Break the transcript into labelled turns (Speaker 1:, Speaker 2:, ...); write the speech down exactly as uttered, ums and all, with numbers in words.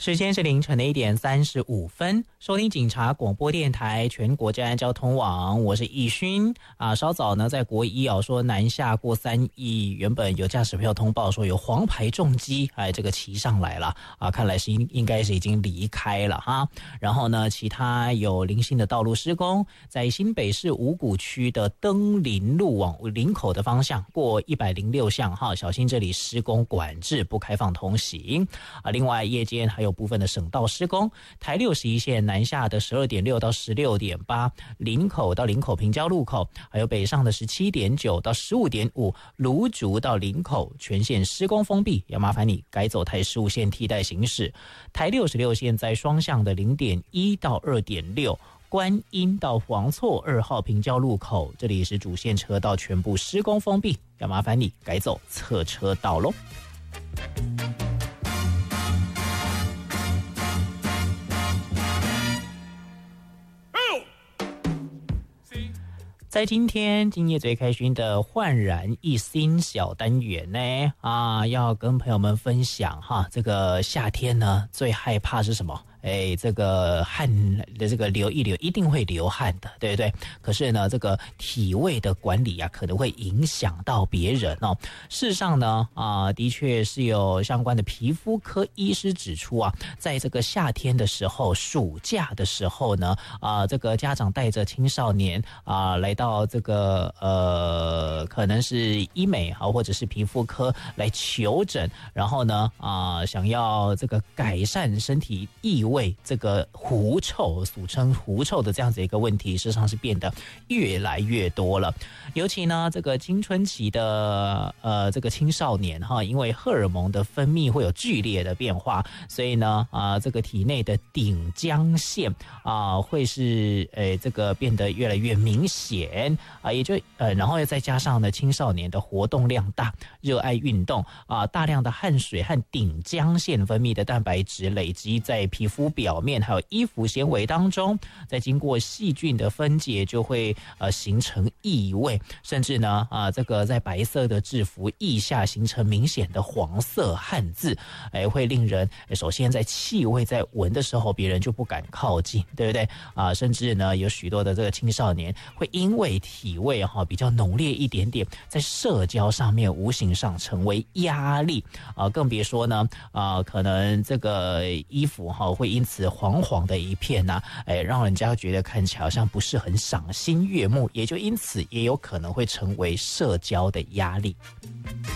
Speaker 1: 时间是凌晨的一点三十五分，收听警察广播电台全国治安交通网，我是易勋啊。稍早呢，在国一啊说南下过三亿，原本有驾驶朋友通报说有黄牌重机，哎，这个骑上来了啊，看来是应应该是已经离开了哈。然后呢，其他有零星的道路施工，在新北市五股区的登林路往林口的方向过一百零六巷哈，小心这里施工管制，不开放通行啊。另外夜间还有部分的省道施工，台六十一线南下的十二点六到十六点八，林口到林口平交路口，还有北上的十七点九到十五点五，芦竹到林口全线施工封闭，要麻烦你改走台十五线替代行驶。台六十六线在双向的零点一到二点六。观音到黄厝二号平交路口，这里是主线车道全部施工封闭，要麻烦你改走侧车道咯。在今天今夜最开心的焕然一新小单元呢，啊，要跟朋友们分享哈，这个夏天呢最害怕是什么？哎，这个汗的这个流一流一定会流汗的，对不对？可是呢，这个体味的管理啊，可能会影响到别人哦。事实上呢，啊，的确是有相关的皮肤科医师指出啊，在这个夏天的时候，暑假的时候呢，啊，这个家长带着青少年啊来到这个呃，可能是医美啊，或者是皮肤科来求诊，然后呢，啊，想要这个改善身体异味。为这个狐臭，俗称狐臭的这样子一个问题，事实上是变得越来越多了。尤其呢，这个青春期的呃这个青少年哈，因为荷尔蒙的分泌会有剧烈的变化，所以呢啊、呃，这个体内的顶浆腺啊、呃、会是呃这个变得越来越明显啊、呃，也就呃然后又再加上呢青少年的活动量大，热爱运动啊、呃，大量的汗水和顶浆腺分泌的蛋白质累积在皮肤表面还有衣服纤维当中，再经过细菌的分解，就会呃形成异味，甚至呢啊、呃、这个在白色的制服腋下形成明显的黄色汗渍，哎，会令人首先在气味在闻的时候，别人就不敢靠近，对不对啊、呃？甚至呢有许多的这个青少年会因为体味哈、哦、比较浓烈一点点，在社交上面无形上成为压力啊、呃，更别说呢啊、呃、可能这个衣服哈、哦、会因此黄黄的一片啊，哎，让人家觉得看起来好像不是很赏心悦目，也就因此也有可能会成为社交的压力。